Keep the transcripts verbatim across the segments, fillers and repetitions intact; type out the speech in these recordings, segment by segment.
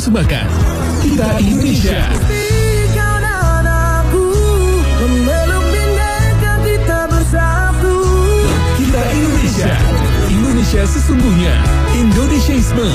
mempersembahkan Kita Indonesia. Kita Indonesia, Indonesia sesungguhnya, Indonesiaisme.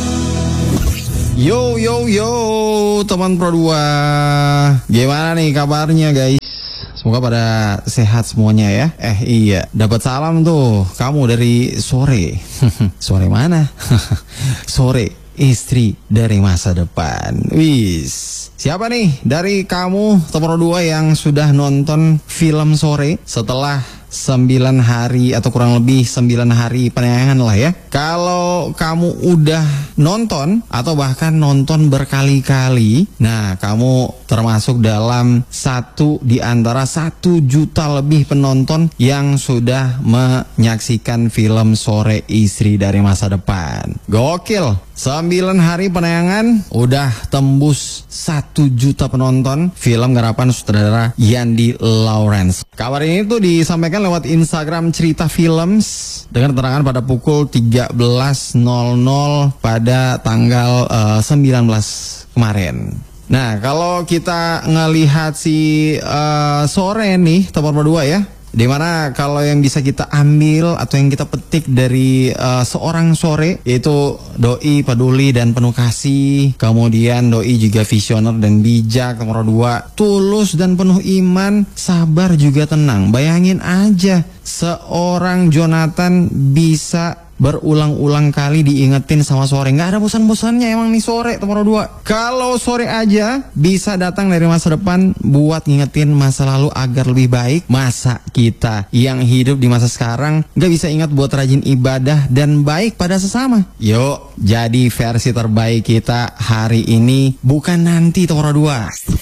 Yo yo yo teman Pro dua, gimana nih kabarnya guys? Semoga pada sehat semuanya ya. Eh iya, dapat salam tuh kamu dari sore. Sore mana? Sore istri dari masa depan. Wis, siapa nih dari kamu teman Pro dua yang sudah nonton film Sore setelah sembilan hari atau kurang lebih sembilan hari penayangan lah ya. Kalau kamu udah nonton atau bahkan nonton berkali-kali, nah kamu termasuk dalam satu di antara satu juta lebih penonton yang sudah menyaksikan film Sore Istri dari Masa Depan. Gokil. sembilan hari penayangan udah tembus satu juta penonton. Film garapan sutradara Yandi Lawrence. Kabar ini tuh disampaikan lewat Instagram Cerita Films dengan keterangan pada pukul tiga belas nol nol pada tanggal uh, sembilan belas kemarin. Nah, kalau kita ngelihat si uh, Sore nih, teman berdua ya, dimana kalau yang bisa kita ambil atau yang kita petik dari uh, seorang Sore, yaitu doi peduli dan penuh kasih, kemudian doi juga visioner dan bijak, nomor dua tulus dan penuh iman, sabar juga tenang. Bayangin aja seorang Jonathan bisa berulang-ulang kali diingetin sama Sore, nggak ada bosan-bosannya emang nih Sore nomor dua. Kalau Sore aja bisa datang dari masa depan buat ngingetin masa lalu agar lebih baik, masa kita yang hidup di masa sekarang nggak bisa ingat buat rajin ibadah dan baik pada sesama? Yuk, jadi versi terbaik kita hari ini, bukan nanti nomor dua.